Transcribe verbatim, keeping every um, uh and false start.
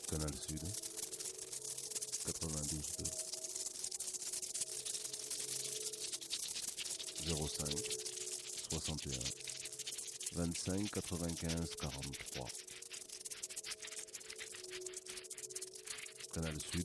Canal Sud, quatre-vingt-douze deux, zéro cinq, soixante et un, vingt-cinq, quatre-vingt-quinze, quarante-trois.